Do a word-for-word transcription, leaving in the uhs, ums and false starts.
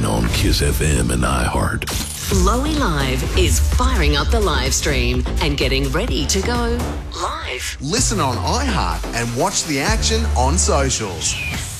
online on Kiss F M and iHeart. Lowy Live is firing up the live stream and getting ready to go live. Listen on iHeart and watch the action on socials. Kiss.